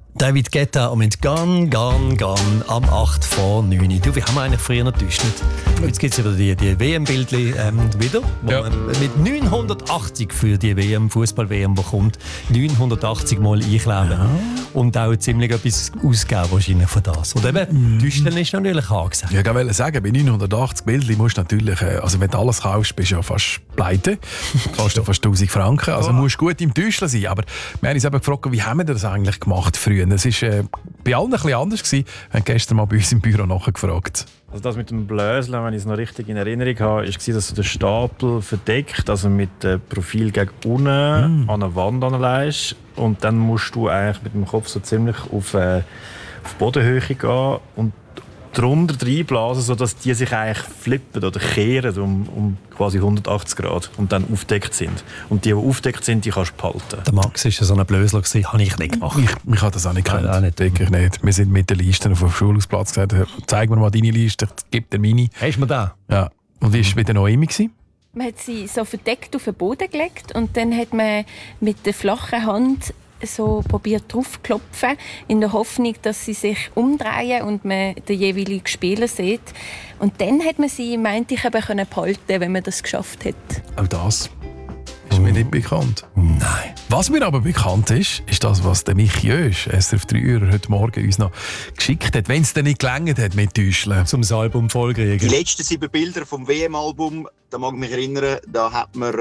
David Guetta und Gone am 8 vor 9. Du, wie haben wir eigentlich früher noch getäuscht? Jetzt gibt es wieder die WM-Bildchen wieder, wo man mit 980 für die WM, Fußball-WM bekommt, 980 Mal einkleben. Ja. Und auch ziemlich etwas ausgeben wahrscheinlich von das. Und eben, Täuschen ist natürlich angesagt. Ja, ich wollte sagen, bei 980 Bildchen musst du natürlich, also wenn du alles kaufst, bist du ja fast pleite. Kostet fast 1000 Franken. Also musst du gut im Täuschen sein. Aber wir haben uns eben gefragt, wie haben wir das eigentlich gemacht früher? Es war bei allen ein bisschen anders gewesen. Wir haben gestern mal bei uns im Büro nachgefragt. Also das mit dem Blöseln, wenn ich es noch richtig in Erinnerung habe, war, dass du den Stapel verdeckt, also mit dem Profil gegen unten an eine Wand anlegst. Und dann musst du eigentlich mit dem Kopf so ziemlich auf Bodenhöhe gehen und drunter reinblasen, sodass die sich eigentlich flippen oder kehren um quasi 180 Grad und dann aufgedeckt sind. Und die aufgedeckt sind, die kannst du behalten. Der Max war so ein Blösler, habe ich nicht gemacht. Ich habe das auch nicht gekannt. Wirklich nicht. Wir sind mit den Listen auf dem Schulhausplatz gesagt, zeig mir mal deine Liste, gib dir meine. Hast du mir da? Ja. Und wie war es bei der Noemi? Man hat sie so verdeckt auf den Boden gelegt und dann hat man mit der flachen Hand so probiert draufklopfen, in der Hoffnung, dass sie sich umdrehen und man den jeweiligen Spieler sieht. Und dann hat man sie, meinte ich, eben behalten, wenn man das geschafft hat. Auch das ist mir nicht bekannt. Nein. Was mir aber bekannt ist das, was der Michi Jösch, SRF 3 heute Morgen uns noch geschickt hat, wenn es dann nicht gelangt hat mit Täuscheln. Zum Album vollkriegen. Die letzten 7 Bilder vom WM-Album, da mag ich mich erinnern, da hat man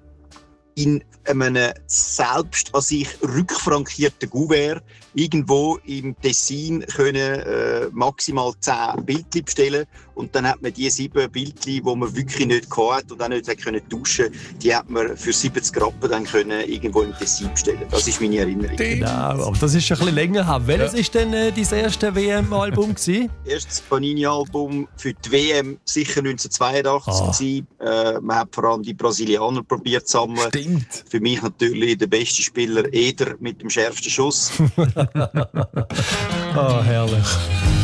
in einem selbst an sich rückfrankierten Kuvert irgendwo im Tessin können maximal 10 Bildchen bestellen. Und dann hat man die 7 Bildchen, die man wirklich nicht hatte und auch nicht können tauschen, die hat man für 70 Rappen dann können irgendwo im Tessin bestellen. Das ist meine Erinnerung. Genau, aber das ist schon ein bisschen länger her. Welches war denn dein erstes WM-Album? Erstes Panini-Album für die WM sicher 1982 man hat vor allem die Brasilianer probiert zu sammeln. Stimmt. Für mich natürlich der beste Spieler Eder mit dem schärfsten Schuss. Herrlich.